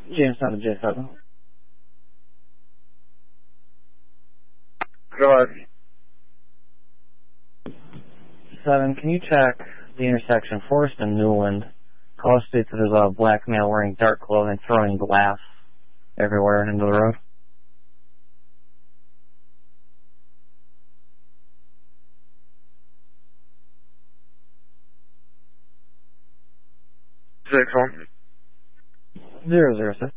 Jamestown to J7. Go ahead. 7, can you check the intersection Forest and Newland? Call states that there's a black male wearing dark clothing throwing glass everywhere into the road. Six one. 006.